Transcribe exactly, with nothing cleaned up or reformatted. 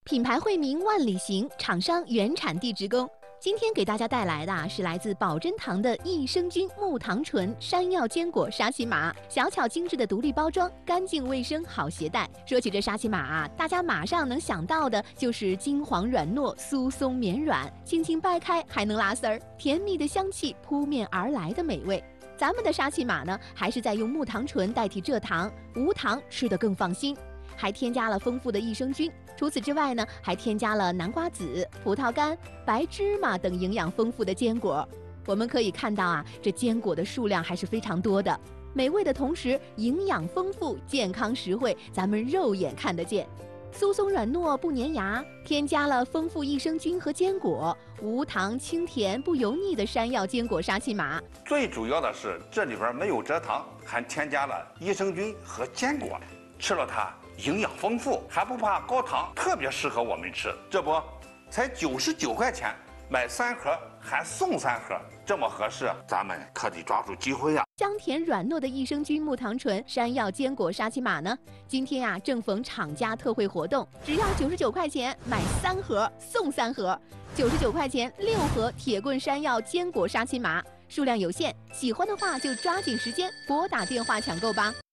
品牌惠民万里行，厂商原产地直供。今天给大家带来的啊是来自宝珍堂的益生菌木糖醇山药坚果沙琪玛，小巧精致的独立包装，干净卫生好携带。说起这沙琪玛啊，大家马上能想到的就是金黄软糯、酥松绵软，轻轻掰开还能拉丝儿，甜蜜的香气扑面而来的美味。咱们的沙琪玛呢，还是在用木糖醇代替蔗糖，无糖吃得更放心。还添加了丰富的益生菌，除此之外呢，还添加了南瓜籽、葡萄干、白芝麻等营养丰富的坚果。我们可以看到啊，这坚果的数量还是非常多的，美味的同时营养丰富、健康实惠，咱们肉眼看得见。酥松软糯不粘牙，添加了丰富益生菌和坚果，无糖清甜不油腻的山药坚果沙琪玛。 最主要的是这里边没有蔗糖，还添加了益生菌和坚果，吃了它营养丰富，还不怕高糖，特别适合我们吃。这不，才九十九块钱，买三盒还送三盒，这么合适，咱们可得抓住机会呀！ 香甜软糯的益生菌木糖醇山药坚果沙琪玛呢，今天呀、啊、正逢厂家特惠活动，只要九十九块钱买三盒送三盒，九十九块钱六盒铁棍山药坚果沙琪玛，数量有限，喜欢的话就抓紧时间拨打电话抢购吧。